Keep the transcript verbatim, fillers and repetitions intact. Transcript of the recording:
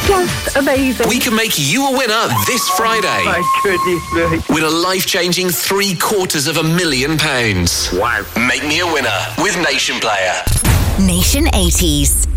just amazing. We can make you a winner this Friday. Oh, my goodness me. Win a life-changing three quarters of a million pounds. Wow. Make me a winner with Nation Player. Nation eighties.